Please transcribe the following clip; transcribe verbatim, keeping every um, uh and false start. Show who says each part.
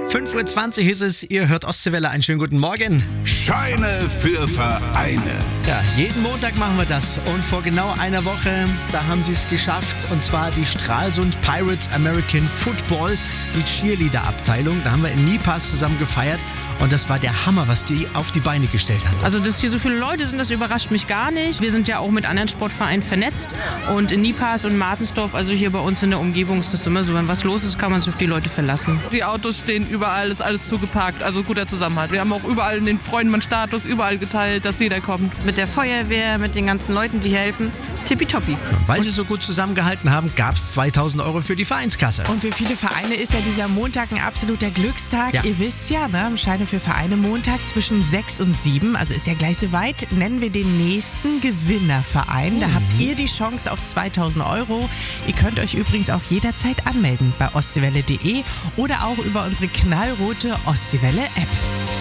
Speaker 1: fünf Uhr zwanzig ist es, ihr hört Ostseewelle, einen schönen guten Morgen.
Speaker 2: Scheine für Vereine.
Speaker 1: Ja, jeden Montag machen wir das und vor genau einer Woche, da haben sie es geschafft, und zwar die Stralsund Pirates American Football, die Cheerleader-Abteilung. Da haben wir in Nipas zusammen gefeiert. Und das war der Hammer, was die auf die Beine gestellt hat.
Speaker 3: Also, dass hier so viele Leute sind, das überrascht mich gar nicht. Wir sind ja auch mit anderen Sportvereinen vernetzt. Und in Nipas und Martensdorf, also hier bei uns in der Umgebung, ist das immer so, wenn was los ist, kann man sich auf die Leute verlassen.
Speaker 4: Die Autos stehen überall, ist alles zugeparkt, also guter Zusammenhalt. Wir haben auch überall den Freundemann-Status überall geteilt, dass jeder kommt.
Speaker 3: Mit der Feuerwehr, mit den ganzen Leuten, die helfen, tippitoppi.
Speaker 1: Weil sie so gut zusammengehalten haben, gab es zweitausend Euro für die Vereinskasse.
Speaker 5: Und für viele Vereine ist ja dieser Montag ein absoluter Glückstag.
Speaker 1: Ja.
Speaker 5: Ihr wisst ja, ne, Scheine für Vereine Montag zwischen sechs und sieben, also ist ja gleich soweit, nennen wir den nächsten Gewinnerverein. Da habt ihr die Chance auf zweitausend Euro. Ihr könnt euch übrigens auch jederzeit anmelden bei ostseewelle punkt de oder auch über unsere knallrote Ostseewelle-App.